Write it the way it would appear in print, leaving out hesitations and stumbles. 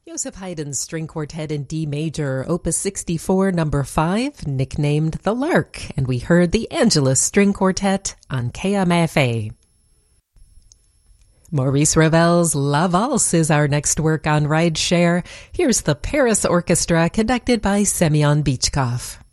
Joseph Haydn's String Quartet in D major, Opus 64, number 5, nicknamed The Lark, and we heard the Angelus String Quartet on KMFA. Maurice Ravel's La Valse is our next work on Rideshare. Here's the Paris Orchestra, conducted by Semyon Bychkov.